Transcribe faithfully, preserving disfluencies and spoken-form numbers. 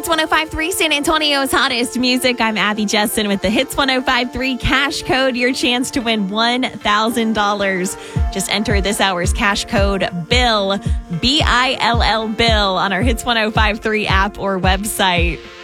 Hits one oh five point three, San Antonio's hottest music. I'm Abby Jessen with the Hits one oh five point three cash code. Your chance to win one thousand dollars. Just enter this hour's cash code BILL, B I L L, BILL, on our Hits one oh five point three app or website.